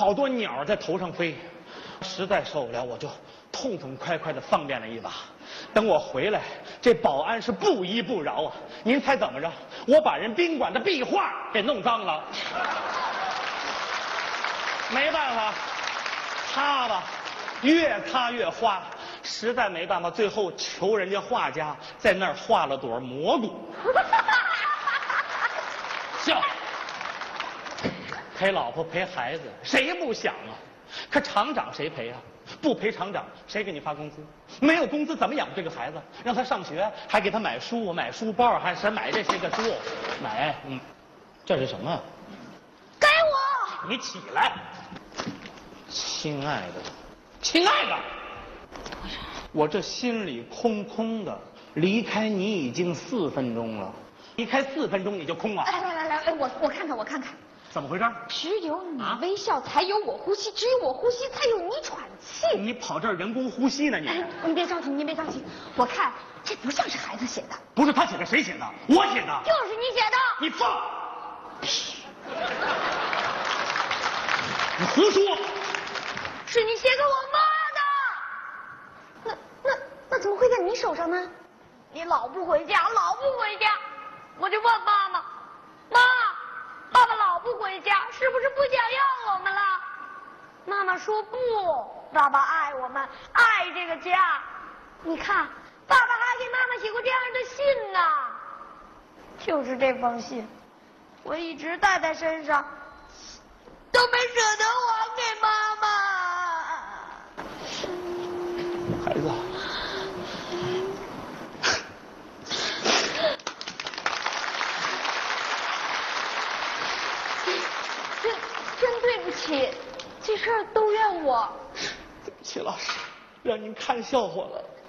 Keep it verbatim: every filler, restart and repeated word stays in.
好多鸟在头上飞，实在受不了，我就痛痛快快的方便了一把。等我回来，这保安是不依不饶啊！您猜怎么着？我把人宾馆的壁画给弄脏了。没办法，擦吧，越擦越花，实在没办法，最后求人家画家在那儿画了朵蘑菇。笑，陪老婆陪孩子，谁不想啊？可厂长谁赔啊？不赔厂长，谁给你发工资？没有工资怎么养这个孩子？让他上学，还给他买书、买书包，还是买这些个书，买，嗯，这是什么？ 给我！ 你起来，亲爱的，亲爱的，我这心里空空的，离开你已经四分钟了，离开四分钟你就空了。 来来来来，我我看看我看看。 怎么回事？ 只有你微笑，才有我呼吸；只有我呼吸，才有你喘气。 你跑这儿人工呼吸呢？你哎，你别着急，你别着急。我看这不像是孩子写的。 不是他写的，谁写的？我写的。 就是你写的。 你放屁！你胡说！ 是你写给我妈的。那那那怎么会在你手上呢？你老不回家，老不回家，我就问妈妈，妈。爸爸老不回家，是不是不想要我们了？妈妈说不，爸爸爱我们，爱这个家。你看，爸爸还给妈妈写过这样的信呢。就是这封信，我一直带在身上，都没舍得还给妈妈。 孩子。 对不起，这事儿都怨我。 对不起，老师，让您看笑话了。